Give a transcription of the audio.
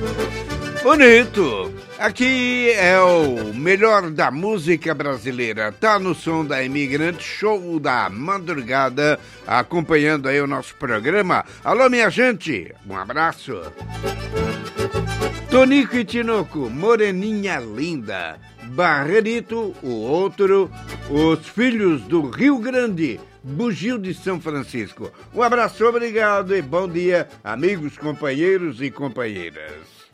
Bonito! Aqui é o melhor da música brasileira. Tá no som da Imigrante, show da madrugada, acompanhando aí o nosso programa. Alô, minha gente, um abraço. Tonico e Tinoco, Moreninha Linda. Barrerito, o outro, os filhos do Rio Grande, Bugio de São Francisco. Um abraço, obrigado e bom dia, amigos, companheiros e companheiras.